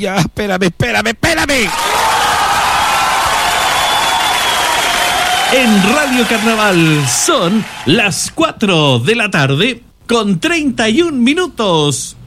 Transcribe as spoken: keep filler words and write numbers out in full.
ya, espérame, espérame, espérame. En Radio Carnaval son las cuatro de la tarde con treinta y un minutos.